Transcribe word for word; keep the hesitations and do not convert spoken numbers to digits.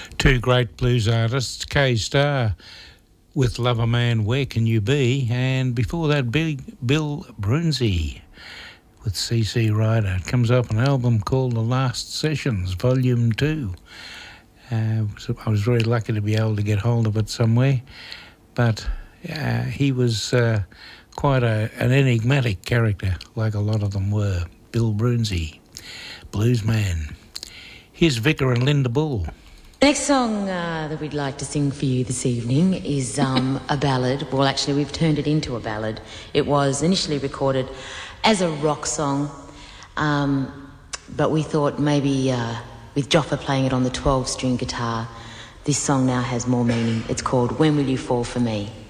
Two great blues artists, K-Star with Lover Man, Where Can You Be? And before that, Bill, Bill Brunsey with C C Rider. It comes up an album called The Last Sessions, Volume two. Uh, so I was very lucky to be able to get hold of it somewhere. But uh, he was uh, quite a, an enigmatic character, like a lot of them were. Bill Brunsey, blues man. Here's Vicar and Linda Bull. Next song uh, that we'd like to sing for you this evening is um, a ballad. Well, actually, we've turned it into a ballad. It was initially recorded as a rock song, um, but we thought maybe uh, with Joffa playing it on the twelve-string guitar, this song now has more meaning. It's called When Will You Fall For Me?